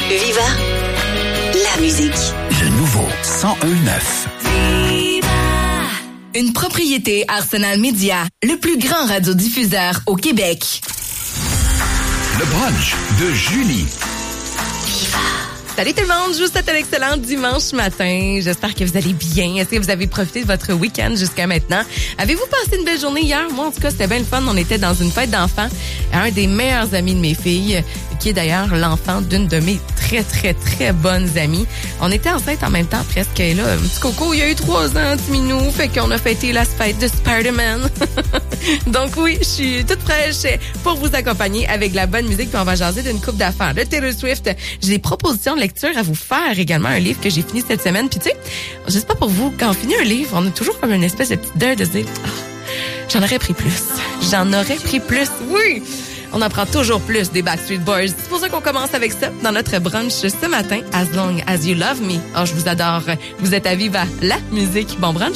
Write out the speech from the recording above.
Viva, la musique. Le nouveau 101.9. Une propriété Arsenal Media, le plus grand radiodiffuseur au Québec. Le brunch de Julie. Salut tout le monde, je vous souhaite un excellent dimanche matin. J'espère que vous allez bien. Est-ce que vous avez profité de votre week-end jusqu'à maintenant? Avez-vous passé une belle journée hier? Moi, en tout cas, c'était bien le fun. On était dans une fête d'enfants. Un des meilleurs amis de mes filles, qui est d'ailleurs l'enfant d'une de mes très, très, très bonnes amies. On était enceintes en même temps presque. Et là, petit Coco, il y a eu 3 ans, petit minou. Fait qu'on a fêté la fête de Spider-Man. Donc oui, je suis toute fraîche pour vous accompagner avec la bonne musique. Puis on va jaser d'une coupe d'affaires de Taylor Swift. J'ai des propositions de lecture à vous faire également. Un livre que j'ai fini cette semaine. Puis tu sais, je sais pas pour vous, quand on finit un livre, on a toujours comme une espèce de petite deuil de se dire j'en aurais pris plus. J'en aurais pris plus. Oui! On en prend toujours plus des Backstreet Boys. C'est pour ça qu'on commence avec ça dans notre brunch ce matin. As long as you love me. Oh, je vous adore. Vous êtes à Viva, la musique. Bon brunch.